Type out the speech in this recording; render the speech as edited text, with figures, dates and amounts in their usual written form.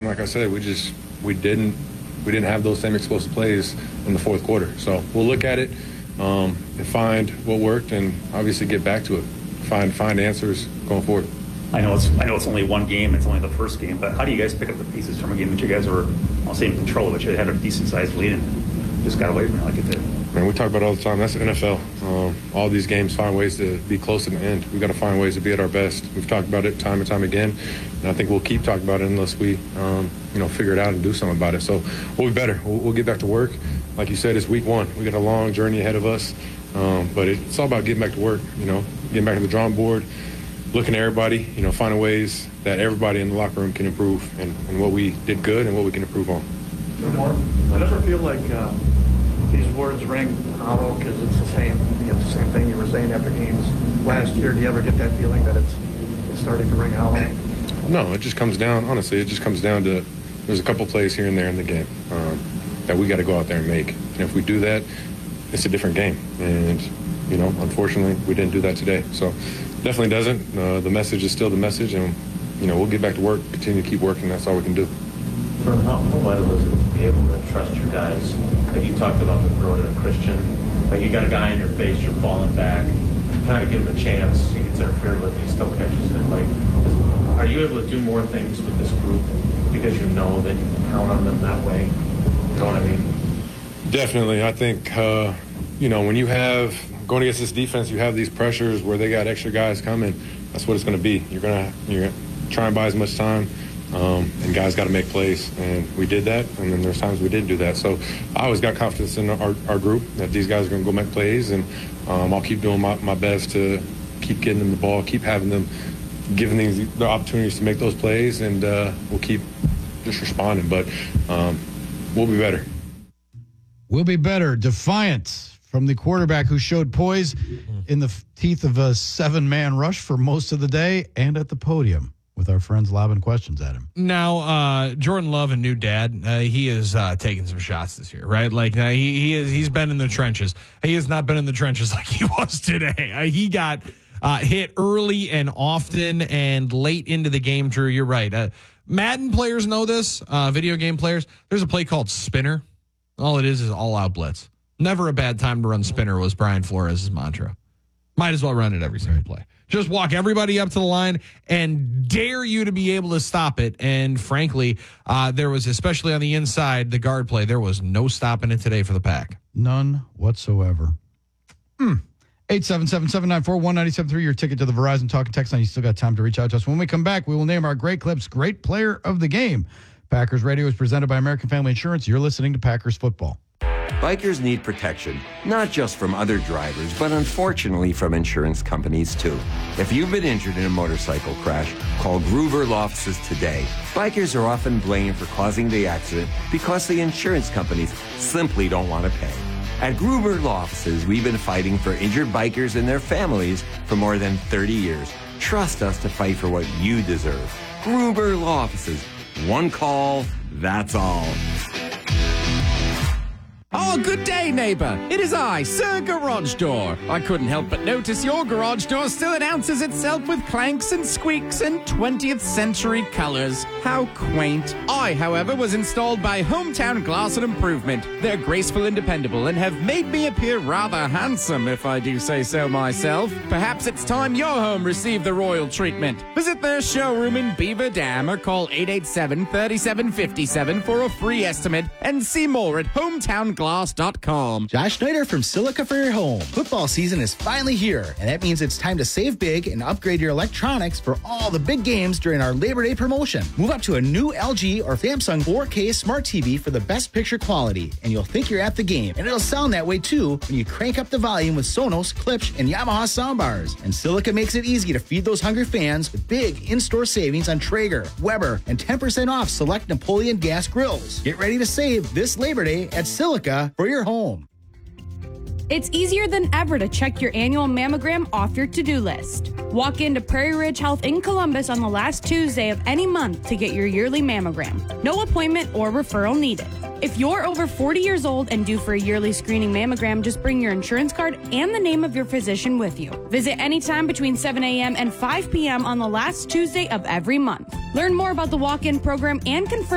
like I said, we didn't have those same explosive plays in the fourth quarter. So we'll look at it and find what worked, and obviously get back to it. Find answers going forward. I know it's only one game. It's only the first game. But how do you guys pick up the pieces from a game that you guys were, I'll say, in control, but you had a decent-sized lead and just got away from it like it did? Man, we talk about it all the time. That's the NFL. All these games find ways to be close to the end. We've got to find ways to be at our best. We've talked about it time and time again, and I think we'll keep talking about it unless we, figure it out and do something about it. So we'll be better. We'll get back to work. Like you said, it's week one. We got a long journey ahead of us, but it's all about getting back to work. Getting back to the drawing board, looking at everybody. Finding ways that everybody in the locker room can improve, and what we did good and what we can improve on. I never feel like these words ring hollow because it's the same. It's the same thing you were saying after games last year. Do you ever get that feeling that it's starting to ring hollow? No, it just comes down. Honestly, it just comes down to there's a couple plays here and there in the game that we got to go out there and make. And if we do that, it's a different game. And unfortunately, we didn't do that today. So definitely doesn't. The message is still the message, and we'll get back to work, continue to keep working. That's all we can do. How vital is it to be able to trust your guys? Like you talked about the growing a Christian. Like you got a guy in your face, you're falling back, kind of give him a chance. He gets interfered with, he still catches it. Like, are you able to do more things with this group because you know that you can count on them that way? You know what I mean? Definitely. I think when you have going against this defense, you have these pressures where they got extra guys coming. That's what it's going to be. You're gonna try and buy as much time. And guys got to make plays, and we did that, and then there's times we didn't do that. So I always got confidence in our group that these guys are going to go make plays, and I'll keep doing my best to keep getting them the ball, keep having them, giving them the opportunities to make those plays, and we'll keep just responding. But we'll be better. We'll be better. Defiance from the quarterback who showed poise in the teeth of a 7-man rush for most of the day and at the podium, with our friends lobbing questions at him. Now, Jordan Love, a new dad, he is taking some shots this year, right? Like he's been in the trenches. He has not been in the trenches like he was today. He got hit early and often and late into the game, Drew. You're right. Madden players know this, video game players. There's a play called Spinner. All it is all-out blitz. Never a bad time to run Spinner was Brian Flores' mantra. Might as well run it every single play. Just walk everybody up to the line and dare you to be able to stop it. And frankly, there was, especially on the inside, the guard play, there was no stopping it today for the Pack. None whatsoever. 877-794-1973, your ticket to the Verizon Talk and Text line. You still got time to reach out to us. When we come back, we will name our Great Clips Great Player of the Game. Packers Radio is presented by American Family Insurance. You're listening to Packers Football. Bikers need protection, not just from other drivers, but unfortunately from insurance companies too. If you've been injured in a motorcycle crash, call Gruber Law Offices today. Bikers are often blamed for causing the accident because the insurance companies simply don't want to pay. At Gruber Law Offices, we've been fighting for injured bikers and their families for more than 30 years. Trust us to fight for what you deserve. Gruber Law Offices. One call, that's all. Oh, good day, neighbor. It is I, Sir Garage Door. I couldn't help but notice your garage door still announces itself with clanks and squeaks and 20th century colors. How quaint. I, however, was installed by Hometown Glass and Improvement. They're graceful and dependable and have made me appear rather handsome, if I do say so myself. Perhaps it's time your home received the royal treatment. Visit their showroom in Beaver Dam or call 887-3757 for a free estimate and see more at HometownGlass.com. Josh Schneider from Silica for your home. Football season is finally here, and that means it's time to save big and upgrade your electronics for all the big games during our Labor Day promotion. Move up to a new LG or Samsung 4K smart TV for the best picture quality, and you'll think you're at the game. And it'll sound that way too when you crank up the volume with Sonos, Klipsch, and Yamaha soundbars. And Silica makes it easy to feed those hungry fans with big in-store savings on Traeger, Weber, and 10% off select Napoleon gas grills. Get ready to save this Labor Day at Silica for your home. It's easier than ever to check your annual mammogram off your to-do list. Walk into Prairie Ridge Health in Columbus on the last Tuesday of any month to get your yearly mammogram. No appointment or referral needed. If you're over 40 years old and due for a yearly screening mammogram, just bring your insurance card and the name of your physician with you. Visit anytime between 7 a.m. and 5 p.m. on the last Tuesday of every month. Learn more about the walk-in program and confirm